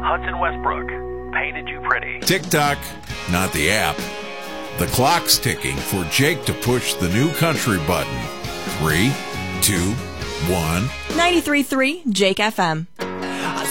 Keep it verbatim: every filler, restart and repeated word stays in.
Hudson Westbrook, Painted You Pretty. TikTok, not the app. The clock's ticking for Jake to push the new country button. Three, two, one. ninety-three point three Jake F M.